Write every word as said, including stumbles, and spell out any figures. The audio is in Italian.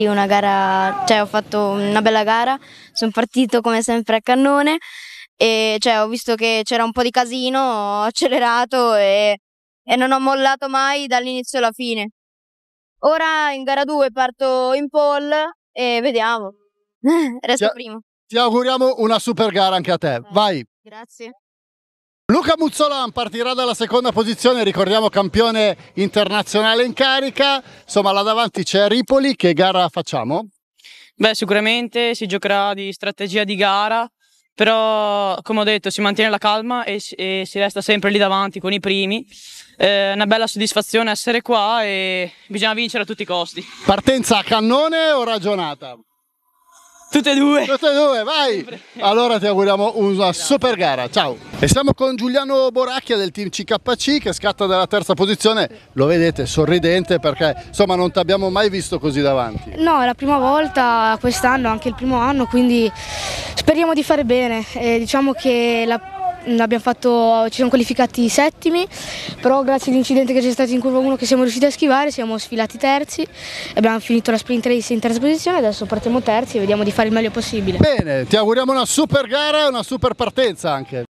Una gara, cioè ho fatto una bella gara, sono partito come sempre a cannone e cioè, ho visto che c'era un po' di casino, ho accelerato e, e non ho mollato mai dall'inizio alla fine. Ora in gara due parto in pole e vediamo, resto ti, primo. Ti auguriamo una super gara anche a te, eh, vai! Grazie. Luca Muzzolan partirà dalla seconda posizione, ricordiamo campione internazionale in carica, insomma là davanti c'è Ripoli, che gara facciamo? Beh, sicuramente si giocherà di strategia di gara, però come ho detto si mantiene la calma e, e si resta sempre lì davanti con i primi. È una bella soddisfazione essere qua e bisogna vincere a tutti i costi. Partenza a cannone o ragionata? Tutte e due. Tutte e due, vai! Allora ti auguriamo una super gara, ciao! E siamo con Giuliano Boracchia del team C K C che scatta dalla terza posizione, lo vedete sorridente perché insomma non ti abbiamo mai visto così davanti. No, è la prima volta quest'anno, anche il primo anno, quindi speriamo di fare bene. Eh, diciamo che la Abbiamo fatto, ci siamo qualificati settimi, però grazie all'incidente che c'è stato in curva uno che siamo riusciti a schivare siamo sfilati terzi, abbiamo finito la sprint race in terza posizione, adesso partiamo terzi e vediamo di fare il meglio possibile. Bene, ti auguriamo una super gara e una super partenza anche.